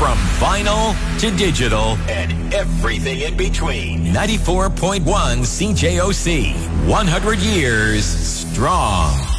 From vinyl to digital and everything in between. 94.1 CJOC. 100 years strong.